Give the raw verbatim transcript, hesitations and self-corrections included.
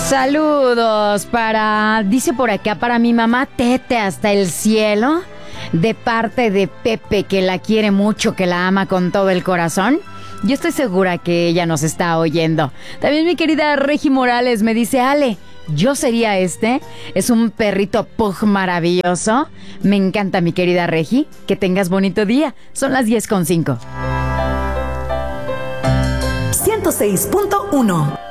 Saludos para, dice por acá, para mi mamá Tete hasta el cielo, de parte de Pepe, que la quiere mucho, que la ama con todo el corazón. Yo estoy segura que ella nos está oyendo. También mi querida Regi Morales me dice, Ale, yo sería este. Es un perrito pug maravilloso. Me encanta, mi querida Regi. Que tengas bonito día. Son las diez con cinco. ciento seis punto uno